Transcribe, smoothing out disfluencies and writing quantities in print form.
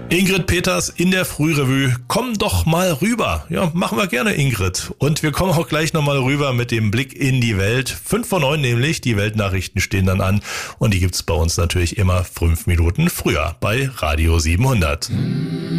Ingrid Peters in der Frührevue. Komm doch mal rüber. Ja, machen wir gerne, Ingrid. Und wir kommen auch gleich nochmal rüber mit dem Blick in die Welt. 5:09 nämlich, die Weltnachrichten stehen dann an. Und die gibt's bei uns natürlich immer 5 Minuten früher bei Radio 700.